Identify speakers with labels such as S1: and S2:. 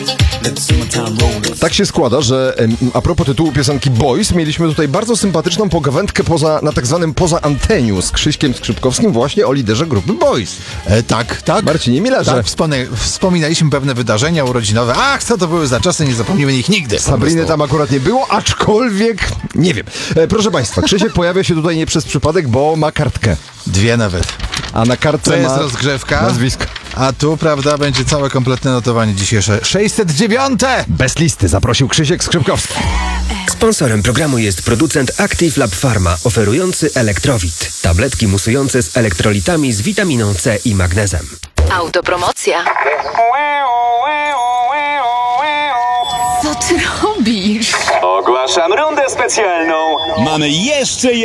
S1: Tak się składa, że a propos tytułu piosenki Boys, mieliśmy tutaj bardzo sympatyczną pogawędkę na tak zwanym poza anteniu z Krzyśkiem Skrzypkowskim właśnie o liderze grupy Boys.
S2: Tak.
S1: Marcinie Millerze.
S2: Tak, wspominaliśmy pewne wydarzenia urodzinowe. Ach, co to były za czasy, nie zapomnimy ich nigdy.
S1: Sabriny tam akurat nie było, aczkolwiek nie wiem. Proszę Państwa, Krzysiek pojawia się tutaj nie przez przypadek, bo ma kartkę.
S2: 2 nawet.
S1: A na kartce
S2: To jest
S1: ma
S2: rozgrzewka.
S1: nazwisko.
S2: A tu, prawda, będzie całe kompletne notowanie dzisiejsze. 609!
S1: Bez listy zaprosił Krzysiek Skrzypkowski.
S3: Sponsorem programu jest producent Active Lab Pharma, oferujący Elektrowit. Tabletki musujące z elektrolitami z witaminą C i magnezem.
S4: Autopromocja.
S5: Co ty robisz?
S6: Ogłaszam rundę specjalną.
S7: Mamy jeszcze